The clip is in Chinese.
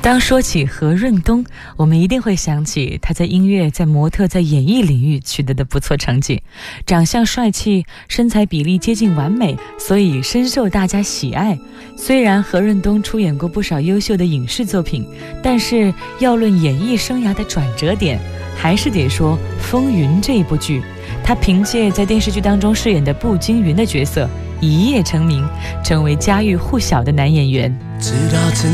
当说起何润东，我们一定会想起他在音乐、在模特、在演艺领域取得的不错成绩。长相帅气，身材比例接近完美，所以深受大家喜爱。虽然何润东出演过不少优秀的影视作品，但是要论演艺生涯的转折点，还是得说《风云》这一部剧。他凭借在电视剧当中饰演的步惊云的角色，一夜成名，成为家喻户晓的男演员。 直到曾